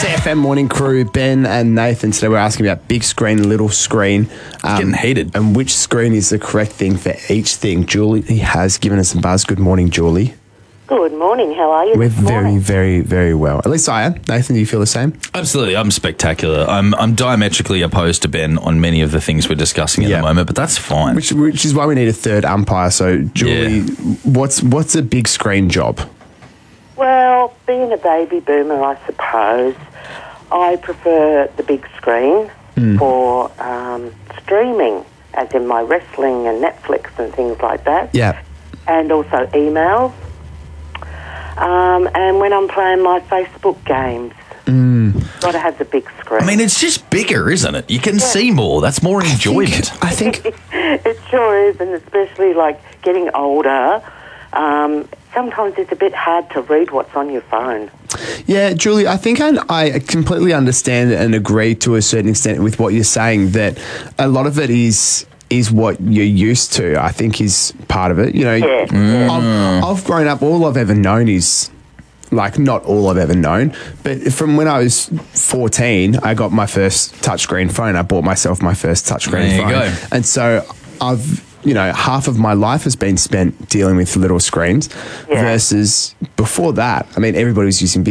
SAFM Morning Crew, Ben and Nathan. Today we're asking about big screen, little screen. Getting heated. And which screen is the correct thing for each thing. Julie has given us a buzz. Good morning, Julie. Good morning. How are you? We're this morning? very, very well. At least I am. Nathan, do you feel the same? Absolutely, I'm spectacular. I'm diametrically opposed to Ben on many of the things we're discussing at the moment, but that's fine. Which is why we need a third umpire. So, Julie, what's a big screen job? Well, being a baby boomer, I suppose, I prefer the big screen for streaming, as in my wrestling and Netflix and things like that. Yeah. And also emails. And when I'm playing my Facebook games, got to have the big screen. I mean, it's just bigger, isn't it? You can see more. That's more enjoyment. I think It sure is, and especially like getting older, sometimes it's a bit hard to read what's on your phone. Yeah, Julie, I think I completely understand and agree to a certain extent with what you're saying, that a lot of it is what you're used to, I think, is part of it. You know, I've grown up, all I've ever known is, like, not all I've ever known, but from when I was 14, I got my first touchscreen phone. I bought myself my first touchscreen phone. There you go. And so half of my life has been spent dealing with little screens versus before that. I mean, everybody was using